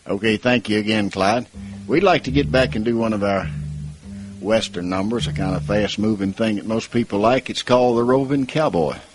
Okay, thank you again, Clyde. We'd like to get back and do one of our Western numbers, a kind of fast-moving thing that most people like. It's called The Roving Cowboy.